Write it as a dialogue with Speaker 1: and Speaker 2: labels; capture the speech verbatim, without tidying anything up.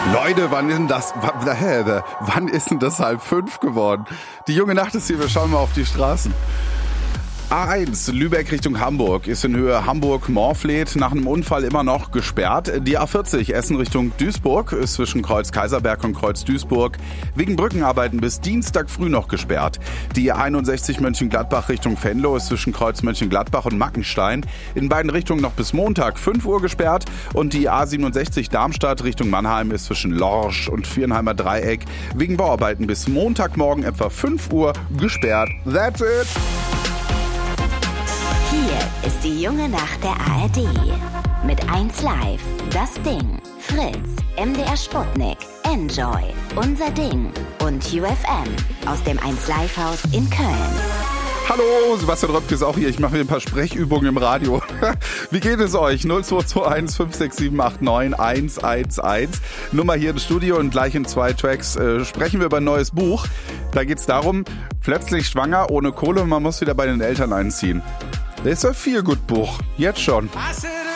Speaker 1: Leute, wann ist denn das, wann, wann ist denn das halb fünf geworden? Die junge Nacht ist hier, wir schauen mal auf die Straßen. A eins, Lübeck Richtung Hamburg, ist in Höhe Hamburg-Morfleet nach einem Unfall immer noch gesperrt. Die A vierzig, Essen Richtung Duisburg, ist zwischen Kreuz Kaiserberg und Kreuz Duisburg wegen Brückenarbeiten bis Dienstag früh noch gesperrt. Die A einundsechzig Mönchengladbach Richtung Venlo ist zwischen Kreuz Mönchengladbach und Mackenstein in beiden Richtungen noch bis Montag fünf Uhr gesperrt. Und die A siebenundsechzig Darmstadt Richtung Mannheim ist zwischen Lorsch und Viernheimer Dreieck wegen Bauarbeiten bis Montagmorgen etwa fünf Uhr gesperrt. That's it!
Speaker 2: Hier ist die junge Nacht der A R D. Mit eins Live, Das Ding, Fritz, M D R Sputnik, Enjoy, Unser Ding und U F M aus dem eins Live Haus in Köln.
Speaker 1: Hallo, Sebastian Röpke ist auch hier. Ich mache mir ein paar Sprechübungen im Radio. Wie geht es euch? null zwei zwei eins fünf sechs sieben acht neun eins eins eins. Nummer hier im Studio und gleich in zwei Tracks äh, sprechen wir über ein neues Buch. Da geht es darum, plötzlich schwanger, ohne Kohle und man muss wieder bei den Eltern einziehen. Das ist ein Feel-Good-Buch. Jetzt schon.